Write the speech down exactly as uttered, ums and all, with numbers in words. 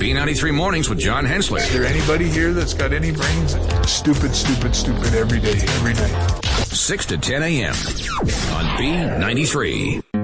B ninety-three Mornings with John Hensley. Is there anybody here that's got any brains? Stupid, stupid, stupid every day, every night. six to ten a.m. on B ninety-three.